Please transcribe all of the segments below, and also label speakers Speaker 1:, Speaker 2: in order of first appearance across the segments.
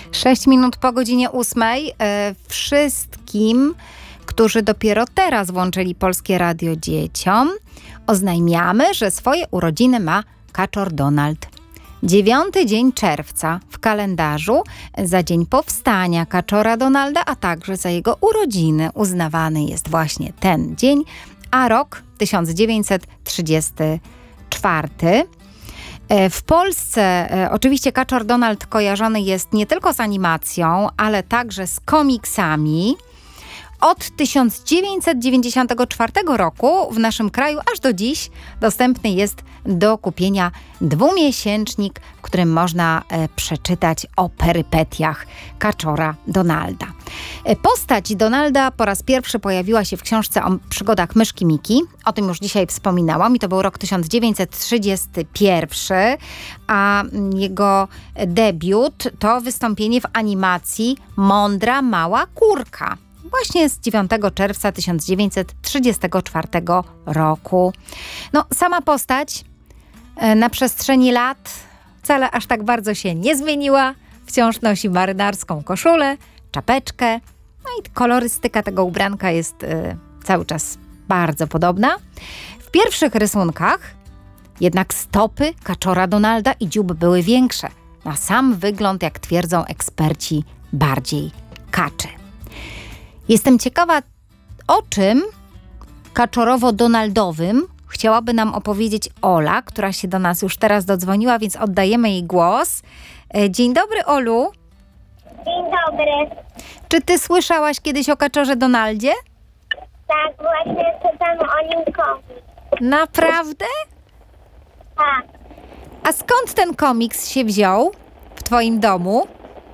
Speaker 1: 6 minut po godzinie 8. Wszystkim, którzy dopiero teraz włączyli Polskie Radio dzieciom, oznajmiamy, że swoje urodziny ma kaczor Donald. 9 dzień czerwca w kalendarzu za dzień powstania kaczora Donalda, a także za jego urodziny uznawany jest właśnie ten dzień, a rok 1934. W Polsce oczywiście kaczor Donald kojarzony jest nie tylko z animacją, ale także z komiksami. Od 1994 roku w naszym kraju aż do dziś dostępny jest do kupienia dwumiesięcznik, w którym można przeczytać o perypetiach kaczora Donalda. Postać Donalda po raz pierwszy pojawiła się w książce o przygodach myszki Miki. O tym już dzisiaj wspominałam i to był rok 1931, a jego debiut to wystąpienie w animacji Mądra mała kurka. Właśnie z 9 czerwca 1934 roku. No, sama postać na przestrzeni lat wcale aż tak bardzo się nie zmieniła. Wciąż nosi marynarską koszulę, czapeczkę. No i kolorystyka tego ubranka jest cały czas bardzo podobna. W pierwszych rysunkach jednak stopy kaczora Donalda i dziób były większe. Na sam wygląd, jak twierdzą eksperci, bardziej kaczy. Jestem ciekawa, o czym kaczorowo-donaldowym chciałaby nam opowiedzieć Ola, która się do nas już teraz dodzwoniła, więc oddajemy jej głos. Dzień dobry, Olu.
Speaker 2: Dzień dobry.
Speaker 1: Czy ty słyszałaś kiedyś o kaczorze Donaldzie?
Speaker 2: Tak, właśnie czytam o nim komiks.
Speaker 1: Naprawdę?
Speaker 2: Tak.
Speaker 1: A skąd ten komiks się wziął w twoim domu?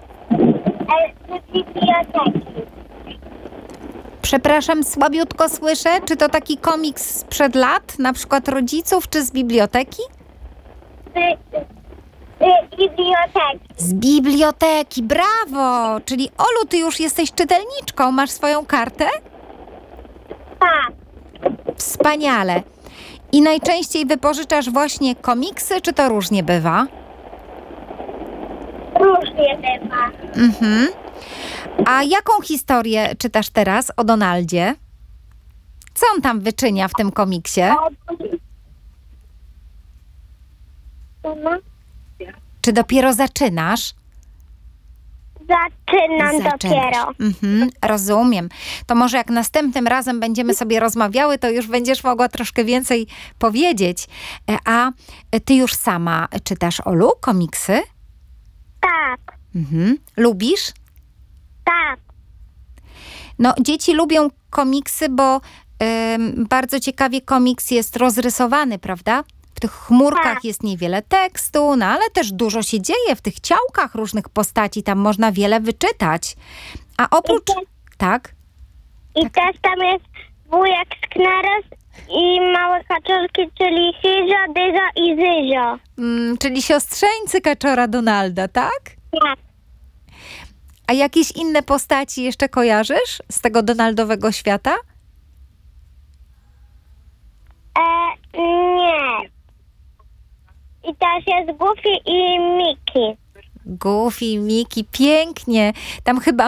Speaker 2: Z biblioteki.
Speaker 1: Przepraszam, słabiutko słyszę. Czy to taki komiks sprzed lat, na przykład rodziców, czy z biblioteki?
Speaker 2: Z biblioteki.
Speaker 1: Z biblioteki, brawo! Czyli Olu, ty już jesteś czytelniczką, masz swoją kartę?
Speaker 2: Tak.
Speaker 1: Wspaniale. I najczęściej wypożyczasz właśnie komiksy, czy to różnie bywa?
Speaker 2: Różnie bywa.
Speaker 1: Mhm. A jaką historię czytasz teraz o Donaldzie? Co on tam wyczynia w tym komiksie? Czy dopiero zaczynasz?
Speaker 2: Zaczynam dopiero.
Speaker 1: Mhm, rozumiem. To może jak następnym razem będziemy sobie rozmawiały, to już będziesz mogła troszkę więcej powiedzieć. A ty już sama czytasz, Olu, komiksy?
Speaker 2: Tak.
Speaker 1: Mhm. Lubisz?
Speaker 2: Tak.
Speaker 1: No, dzieci lubią komiksy, bo bardzo ciekawie komiks jest rozrysowany, prawda? W tych chmurkach
Speaker 2: Tak.
Speaker 1: jest niewiele tekstu, no ale też dużo się dzieje w tych ciałkach różnych postaci, tam można wiele wyczytać. A oprócz... Tak?
Speaker 2: I też tam jest wujek Skneres i małe kaczorki, czyli Hizio, Dyzio i Zyzio.
Speaker 1: Czyli siostrzeńcy kaczora Donalda, tak?
Speaker 2: Tak.
Speaker 1: A jakieś inne postaci jeszcze kojarzysz z tego Donaldowego świata?
Speaker 2: Nie. I też jest Goofy i Mickey.
Speaker 1: Goofy, Mickey, pięknie. Tam chyba